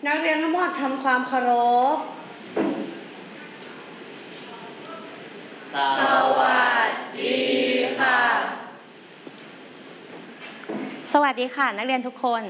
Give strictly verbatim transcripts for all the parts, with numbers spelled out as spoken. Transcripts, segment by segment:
นักเรียนทั้งหมดทำความเคารพสวัสดีค่ะสวัสดีค่ะนักเรียนทุกคน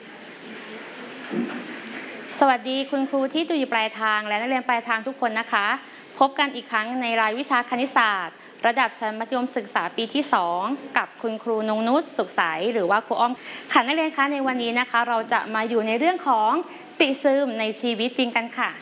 สวัสดีคุณครูที่อยู่ปลายทางและนักเรียนปลายทางทุกคนนะคะพบกันอีกครั้งในรายวิชาคณิตศาสตร์ระดับชั้นมัธยมศึกษาปีที่สองกับคุณครูนงนุชสุขใสหรือว่าครูอ้อมค่ะนักเรียนคะในวันนี้นะคะเราจะมาอยู่ในเรื่องของปีซึมในชีวิตจริงกันค่ะ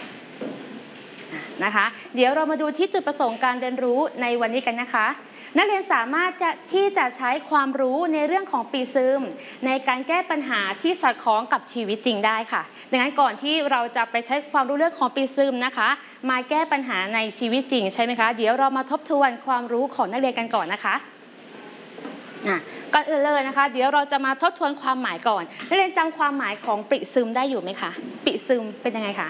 นะคะเดี๋ยวเรามาดูที่จุดประสงค์การเรียนรู้ในวันนี้กันนะคะนักเรียนสามารถจะที่จะใช้ความรู้ในเรื่องของปีซึมในการแก้ปัญหาที่สอดคล้องกับชีวิตจริงได้ค่ะดังนั้นก่อนที่เราจะไปใช้ความรู้เรื่องของปีซึมนะคะมาแก้ปัญหาในชีวิตจริงใช่ไหมคะเดี๋ยวเรามาทบทวนความรู้ของนักเรียนกันก่อนนะคะก่อนอื่นเลยนะคะเดี๋ยวเราจะมาทบทวนความหมายก่อนนักเรียนจำความหมายของปีซึมได้อยู่ไหมคะปีซึมเป็นยังไงคะ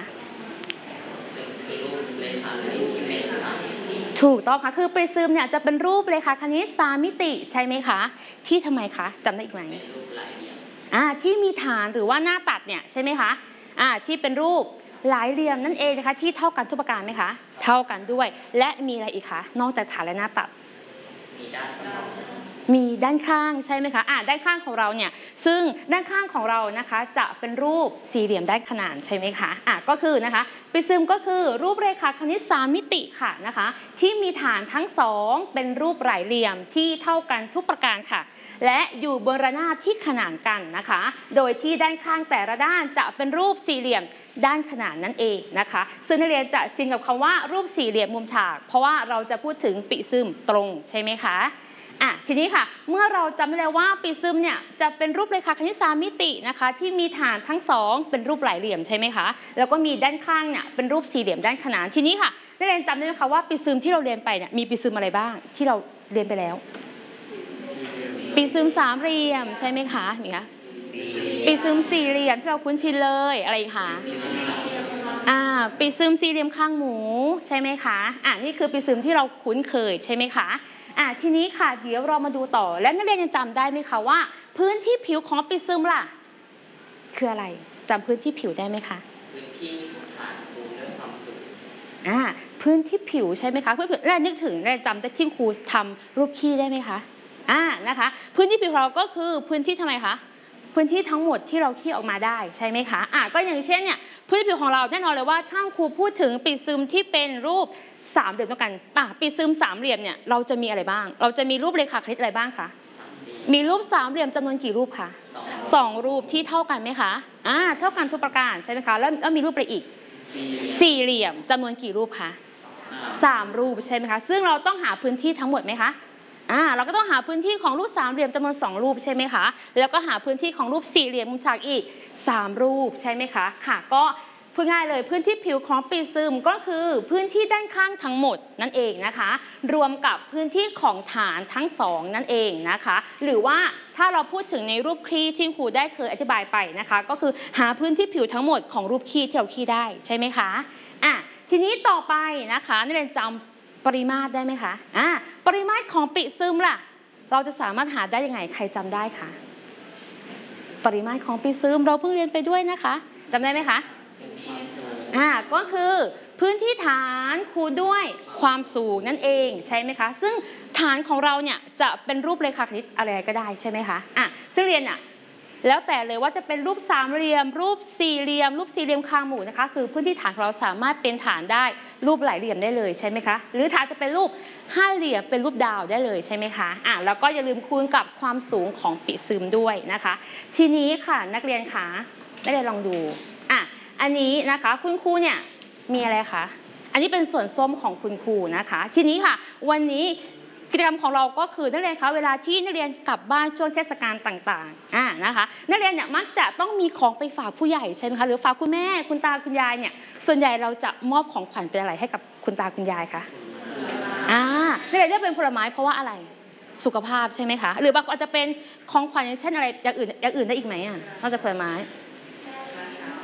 ถูกต้องค่ะคือปริซึมเนี่ยจะเป็นรูปเลยค่ะคณิตสามมิติใช่ไหมคะที่ทำไมคะจำได้อีกไหมอ่าที่มีฐานหรือว่าหน้าตัดเนี่ยใช่ไหมคะอ่าที่เป็นรูปหลายเหลี่ยมนั่นเองนะคะที่เท่ากันทุกประการไหมคะเท่ากันด้วยและมีอะไรอีกคะนอกจากฐานและหน้าตัดมีด้านข้างมีด้านข้างใช่ไหมคะอ่าด้านข้างของเราเนี่ยซึ่งด้านข้างของเรานะคะจะเป็นรูปสี่เหลี่ยมด้านขนานใช่ไหมคะอ่าก็คือนะคะปริซึมก็คือรูปเรขาคณิตสามมิติค่ะนะคะที่มีฐานทั้งสองเป็นรูปหลายเหลี่ยมที่เท่ากันทุกประการค่ะและอยู่บนระนาบที่ขนานกันนะคะโดยที่ด้านข้างแต่ละด้านจะเป็นรูปสี่เหลี่ยมด้านขนานนั่นเองนะคะซึ่งนักเรียนจะชินกับคำว่ารูปสี่เหลี่ยมมุมฉากเพราะว่าเราจะพูดถึงปริซึมตรงใช่ไหมคะอ่ะทีนี้ค่ะเมื่อเราจำได้แล้วว่าปริซึมเนี่ยจะเป็นรูปเรขาคณิตสามมิตินะคะที่มีฐานทั้งสองเป็นรูปหลายเหลี่ยมใช่ไหมคะแล้วก็มีด้านข้างเนี่ยเป็นรูปสี่เหลี่ยมด้านขนานทีนี้ค่ะนักเรียนจำได้ไหมคะว่าปริซึมที่เราเรียนไปเนี่ยมีปริซึมอะไรบ้างที่เราเรียนไปแล้วปริซึมสามเหลี่ยมใช่ไหมคะมีคะปริซึมสี่เหลี่ยมที่เราคุ้นชินเลยอะไรคะอ่าปริซึมสี่เหลี่ยมข้างหมูใช่ไหมคะอ่านี่คือปริซึมที่เราคุ้นเคยใช่ไหมคะอ่าทีนี้ค่ะเดี๋ยวเรามาดูต่อและนักเรียนยังจำได้ไหมคะว่าพื้นที่ผิวของปริซึมล่ะคืออะไรจำพื้นที่ผิวได้ไหมคะพื้นที่ฐานคูณด้วยความสูงอ่าพื้นที่ผิวใช่ไหมคะเพื่อนๆได้นึกถึงได้จำได้ที่ครูทำรูปขี้ได้ไหมคะอ่านะคะพื้นที่ผิวของเราก็คือพื้นที่ทำไมคะพื้นที่ทั้งหมดที่เราขี้ออกมาได้ใช่ไหมคะอ่าก็อย่างเช่นเนี่ยพื้นที่ผิวของเราแน่นอนเลยว่าถ้าครูพูดถึงปริซึมที่เป็นรูปสามเหลี่ยมด้วยกันอ่ะปริซึมสามเหลี่ยมเนี่ยเราจะมีอะไรบ้างเราจะมีรูปเรขาคณิตอะไรบ้างคะมีรูปสามเหลี่ยมจำนวนกี่รูปคะสองรูปที่เท่ากันไหมคะอ่าเท่ากันทุกประการใช่ไหมคะแล้วแล้วมีรูปอะไรอีกสี่เหลี่ยมจำนวนกี่รูปคะสามรูปใช่ไหมคะซึ่งเราต้องหาพื้นที่ทั้งหมดไหมคะอ่าเราก็ต้องหาพื้นที่ของรูปสามเหลี่ยมจำนวนสองรูปใช่ไหมคะแล้วก็หาพื้นที่ของรูปสี่เหลี่ยมมุมฉากอีกสามรูปใช่ไหมคะค่ะก็พูดง่ายเลยพื้นที่ผิวของปริซึมก็คือพื้นที่ด้านข้างทั้งหมดนั่นเองนะคะรวมกับพื้นที่ของฐานทั้งสองนั่นเองนะคะหรือว่าถ้าเราพูดถึงในรูปคลี่ที่ครูได้เคยอธิบายไปนะคะก็คือหาพื้นที่ผิวทั้งหมดของรูปคลี่ที่เราคลี่ได้ใช่ไหมคะอ่ะทีนี้ต่อไปนะคะนักเรียนจำปริมาตรได้ไหมคะอ่ะปริมาตรของปริซึมล่ะเราจะสามารถหาได้ยังไงใครจำได้คะปริมาตรของปริซึมเราเพิ่งเรียนไปด้วยนะคะจำได้ไหมคะอ่าก็คือพื้นที่ฐานคูณด้วยความสูงนั่นเองใช่ไหมคะซึ่งฐานของเราเนี่ยจะเป็นรูปเรขาคณิตอะไรก็ได้ใช่ไหมคะอ่ะซึ่งเรียนเนี่ยแล้วแต่เลยว่าจะเป็นรูปสามเหลี่ยมรูปสี่เหลี่ยมรูปสี่เหลี่ยมคางหมูนะคะคือพื้นที่ฐานของเราสามารถเป็นฐานได้รูปหลายเหลี่ยมได้เลยใช่ไหมคะหรือฐานจะเป็นรูปห้าเหลี่ยมเป็นรูปดาวได้เลยใช่ไหมคะอ่ะแล้วก็อย่าลืมคูณกับความสูงของปริซึมด้วยนะคะทีนี้ค่ะนักเรียนคะนักเรียนลองดูอ่ะอันนี้นะคะคุณครูเนี่ยมีอะไรคะอันนี้เป็นส่วนส้มของคุณครูนะคะทีนี้ค่ะวันนี้กิจกรรมของเราก็คือนักเรียนคะเวลาที่นักเรียนกลับบ้านช่วงเทศกาลต่างๆอ่านะคะนักเรียนเนี่ยมักจะต้องมีของไปฝากผู้ใหญ่ใช่ไหมคะหรือฝากคุณแม่คุณตาคุณยายเนี่ยส่วนใหญ่เราจะมอบของขวัญเป็นอะไรให้กับคุณตาคุณยายคะอ่านักเรียนเลือกเป็นผลไม้เพราะว่าอะไรสุขภาพใช่ไหมคะหรือบางคนอาจจะเป็นของขวัญอย่างเช่นอะไรอย่างอื่นอย่างอื่นได้อีกไหมอ่ะนอกจากผลไม้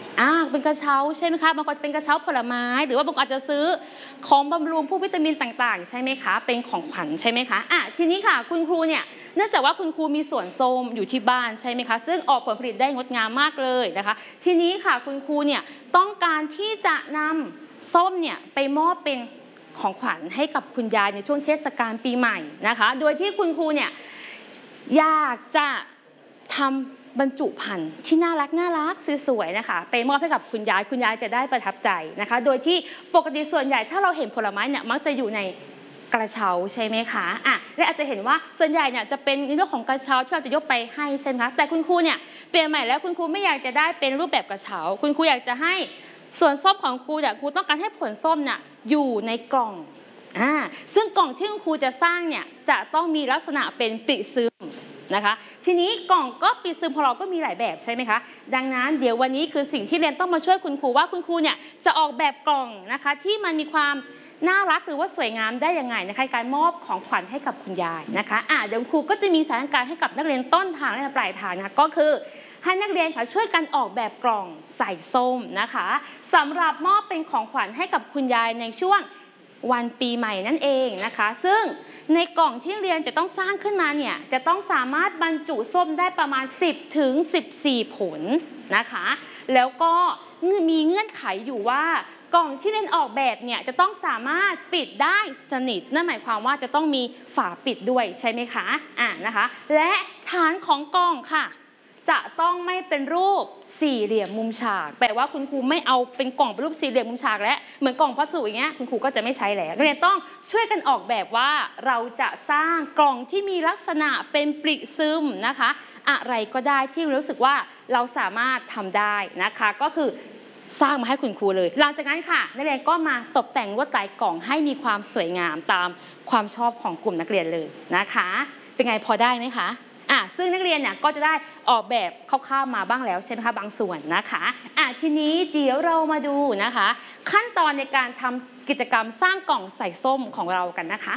อ่าเป็นกระเช้าใช่ไหมคะบางคนเป็นกระเช้าผลไม้หรือว่าบางคนอาจจะซื้อของบำรุงพวกวิตามินต่างๆใช่ไหมคะเป็นของขวัญใช่ไหมคะอ่ะทีนี้ค่ะคุณครูเนี่ยเนื่องจากว่าคุณครูมีสวนส้มอยู่ที่บ้านใช่ไหมคะซึ่งออกผลผลิตได้งดงามมากเลยนะคะทีนี้ค่ะคุณครูเนี่ยต้องการที่จะนำส้มเนี่ยไปมอบเป็นของขวัญให้กับคุณยายในช่วงเทศกาลปีใหม่นะคะโดยที่คุณครูเนี่ยอยากจะทำบรรจุภัณฑ์ที่น่ารักน่ารักสวยๆนะคะไปมอบให้กับคุณยายคุณยายจะได้ประทับใจนะคะโดยที่ปกติส่วนใหญ่ถ้าเราเห็นผลไม้เนี่ยมักจะอยู่ในกระเช้าใช่ไหมคะอ่ะและอาจจะเห็นว่าส่วนใหญ่เนี่ยจะเป็นในเรื่องของกระเช้าที่เราจะยกไปให้ใช่ไหมคะแต่คุณครูเนี่ยเปลี่ยนใหม่แล้วคุณครูไม่อยากจะได้เป็นรูปแบบกระเช้าคุณครูอยากจะให้ส่วนส้มของครูเนี่ยครูต้องการให้ผลส้มเนี่ยอยู่ในกล่องอ่าซึ่งกล่องที่คุณครูจะสร้างเนี่ยจะต้องมีลักษณะเป็นปริซึมนะคะทีนี้กล่องก็ปริซึมของเราก็มีหลายแบบใช่ไหมคะดังนั้นเดี๋ยววันนี้คือสิ่งที่เรียนต้องมาช่วยคุณครูว่าคุณครูเนี่ยจะออกแบบกล่องนะคะที่มันมีความน่ารักหรือว่าสวยงามได้ยังไงนะคะการมอบของขวัญให้กับคุณยายนะคะอ่ะเดี๋ยวครูก็จะมีสถานการณ์ให้กับนักเรียนต้นทางและปลายทางนะคะก็คือให้นักเรียนค่ะช่วยกันออกแบบกล่องใส่ส้มนะคะสำหรับมอบเป็นของขวัญให้กับคุณยายในช่วงวันปีใหม่นั่นเองนะคะซึ่งในกล่องที่เรียนจะต้องสร้างขึ้นมาเนี่ยจะต้องสามารถบรรจุส้มได้ประมาณสิบถึงสิบสี่ผลนะคะแล้วก็มีเงื่อนไขอยู่ว่ากล่องที่เรียนออกแบบเนี่ยจะต้องสามารถปิดได้สนิทนั่นหมายความว่าจะต้องมีฝาปิดด้วยใช่ไหมคะอ่านะคะและฐานของกล่องค่ะจะต้องไม่เป็นรูปสี่เหลี่ยมมุมฉากแปลว่าคุณครูไม่เอาเป็นกล่องเป็นรูปสี่เหลี่ยมมุมฉากและเหมือนกล่องพัสดุอย่างเงี้ยคุณครูก็จะไม่ใช้แล้วนักเรียนต้องช่วยกันออกแบบว่าเราจะสร้างกล่องที่มีลักษณะเป็นปริซึมนะคะอะไรก็ได้ที่รู้สึกว่าเราสามารถทำได้นะคะก็คือสร้างมาให้คุณครูเลยหลังจากนั้นค่ะนักเรียนก็มาตกแต่งลวดลายกล่องให้มีความสวยงามตามความชอบของกลุ่มนักเรียนเลยนะคะเป็นไงพอได้ไหมคะอ่ะซึ่งนักเรียนเนี่ยก็จะได้ออกแบบคร่าวๆมาบ้างแล้วใช่ไหมคะบางส่วนนะคะอ่ะทีนี้เดี๋ยวเรามาดูนะคะขั้นตอนในการทำกิจกรรมสร้างกล่องใส่ส้มของเรากันนะคะ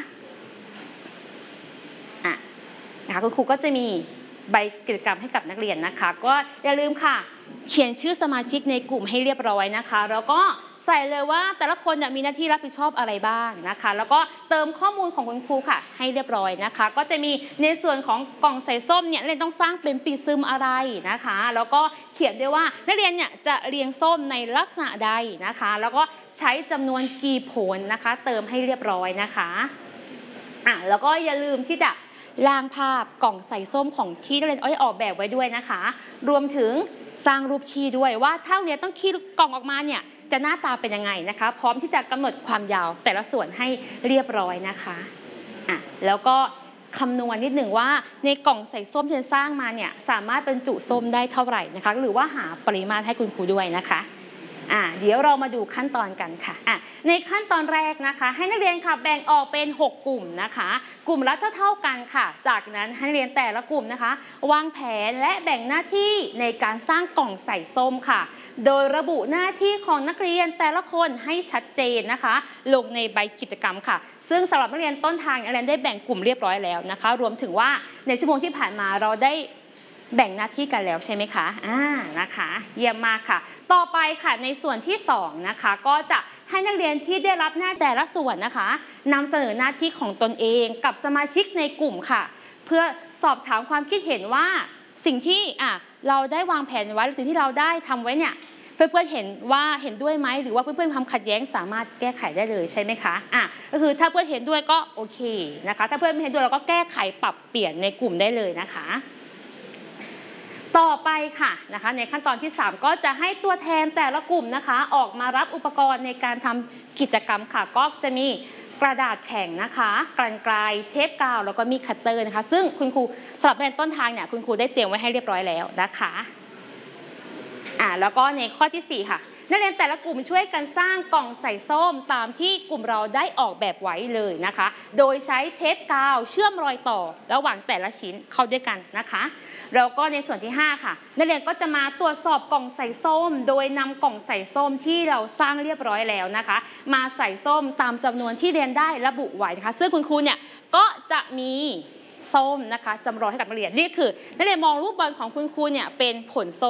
อ่ะนะคะคุณครูก็จะมีใบกิจกรรมให้กับนักเรียนนะคะก็อย่าลืมค่ะเขียนชื่อสมาชิกในกลุ่มให้เรียบร้อยนะคะแล้วก็ใส่เลยว่าแต่ละคนมีหน้าที่รับผิดชอบอะไรบ้างนะคะแล้วก็เติมข้อมูลของคุณครูค่ะให้เรียบร้อยนะคะก็จะมีในส่วนของกล่องใส่ส้มเนี่ยนักเรียนต้องสร้างเป็นปริซึมอะไรนะคะแล้วก็เขียนด้วยว่านักเรียนเนี่ยจะเรียงส้มในลักษณะใดนะคะแล้วก็ใช้จำนวนกี่ผลนะคะเติมให้เรียบร้อยนะคะอ่ะแล้วก็อย่าลืมที่จะร่างภาพกล่องใส่ส้มของที่นักเรียนอ้อยออกแบบไว้ด้วยนะคะรวมถึงสร้างรูปคีย์ด้วยว่าถ้าเรียนต้องคีย์กล่องออกมาเนี่ยจะหน้าตาเป็นยังไงนะคะพร้อมที่จะกำหนดความยาวแต่ละส่วนให้เรียบร้อยนะคะอ่ะแล้วก็คำนวณนิดหนึ่งว่าในกล่องใส่ส้มที่สร้างมาเนี่ยสามารถบรรจุส้มได้เท่าไหร่นะคะหรือว่าหาปริมาตรให้คุณครูด้วยนะคะอ่ะเดี๋ยวเรามาดูขั้นตอนกันค่ะอ่ะในขั้นตอนแรกนะคะให้นักเรียนค่ะแบ่งออกเป็นหกกลุ่มนะคะกลุ่มละเท่าๆกันค่ะจากนั้นให้นักเรียนแต่ละกลุ่มนะคะวางแผนและแบ่งหน้าที่ในการสร้างกล่องใส่ส้มค่ะโดยระบุหน้าที่ของนักเรียนแต่ละคนให้ชัดเจนนะคะลงในใบกิจกรรมค่ะซึ่งสำหรับนักเรียนต้นทางนักเรียนได้แบ่งกลุ่มเรียบร้อยแล้วนะคะรวมถึงว่าในชั่วโมงที่ผ่านมาเราได้แบ่งหน้าที่กันแล้วใช่ไหมคะอ่านะคะเยี่ยมมากค่ะต่อไปค่ะในส่วนที่สองนะคะก็จะให้นักเรียนที่ได้รับหน้าแต่ละส่วนนะคะนำเสนอหน้าที่ของตนเองกับสมาชิกในกลุ่มค่ะเพื่อสอบถามความคิดเห็นว่าสิ่งที่อ่ะเราได้วางแผนไว้หรือสิ่งที่เราได้ทำไว้เนี่ยเพื่อนๆเห็นว่าเห็นด้วยไหมหรือว่าเพื่อนๆความขัดแย้งสามารถแก้ไขได้เลยใช่ไหมคะอ่ะก็คือถ้าเพื่อนเห็นด้วยก็โอเคนะคะถ้าเพื่อนไม่เห็นด้วยเราก็แก้ไขปรับเปลี่ยนในกลุ่มได้เลยนะคะต่อไปค่ะนะคะในขั้นตอนที่สามก็จะให้ตัวแทนแต่ละกลุ่มนะคะออกมารับอุปกรณ์ในการทำกิจกรรมค่ะก็จะมีกระดาษแข็งนะคะกรรไกรเทปกาวแล้วก็มีคัตเตอร์นะคะซึ่งคุณครูสำหรับในต้นทางเนี่ยคุณครูได้เตรียมไว้ให้เรียบร้อยแล้วนะคะอ่าแล้วก็ในข้อที่สี่ค่ะนักเรียนแต่ละกลุ่มช่วยกันสร้างกล่องใส่ส้มตามที่กลุ่มเราได้ออกแบบไว้เลยนะคะโดยใช้เทปกาวเชื่อมรอยต่อระหว่างแต่ละชิ้นเข้าด้วยกันนะคะแล้วก็ในส่วนที่ห้าค่ะนักเรียนก็จะมาตรวจสอบกล่องใส่ส้มโดยนำกล่องใส่ส้มที่เราสร้างเรียบร้อยแล้วนะคะมาใส่ส้มตามจำนวนที่เรียนได้ระบุไว้นะคะซึ่งคุณครูเนี่ยก็จะมีส้มนะคะจำลองให้กับนักเรียนนี่คือนักเรียนมองรูปบอลของคุณครูเนี่ยเป็นผลส้ม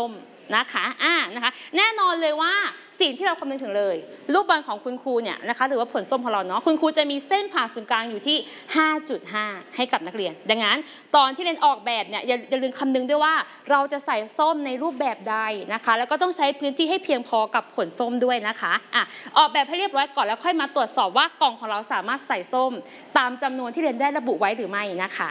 นะคะอ่านะคะแน่นอนเลยว่าสิ่งที่เราคำนึงถึงเลยลูกบอลของคุณครูเนี่ยนะคะหรือว่าผลส้มของเราเนาะคุณครูจะมีเส้นผ่าศูนย์กลางอยู่ที่ ห้าจุดห้า ให้กับนักเรียนดังนั้นตอนที่เรียนออกแบบเนี่ยอย่าอย่าลืมคำนึงด้วยว่าเราจะใส่ส้มในรูปแบบใดนะคะแล้วก็ต้องใช้พื้นที่ให้เพียงพอกับผลส้มด้วยนะคะอ่ะออกแบบให้เรียบร้อยก่อนแล้วค่อยมาตรวจสอบว่ากล่องของเราสามารถใส่ส้มตามจำนวนที่เรียนได้ระบุไว้หรือไม่นะคะ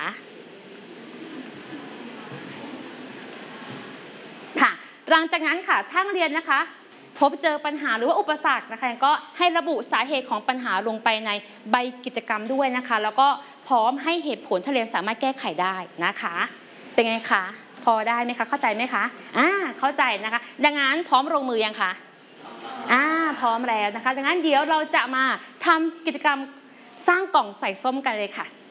ค่ะหลังจากนั้นค่ะถ้านักเรียนนะคะพบเจอปัญหาหรือว่าอุปสรรคนะคะก็ให้ระบุสาเหตุของปัญหาลงไปในใบกิจกรรมด้วยนะคะแล้วก็พร้อมให้เหตุผลที่เรียนสามารถแก้ไขได้นะคะเป็นไงคะพอได้ไหมคะเข้าใจไหมคะอ่าเข้าใจนะคะดังนั้นพร้อมลงมือยังคะอ่าพร้อมแล้วนะคะดังนั้นเดี๋ยวเราจะมาทำกิจกรรมสร้างกล่องใส่ส้มกันเลยค่ะ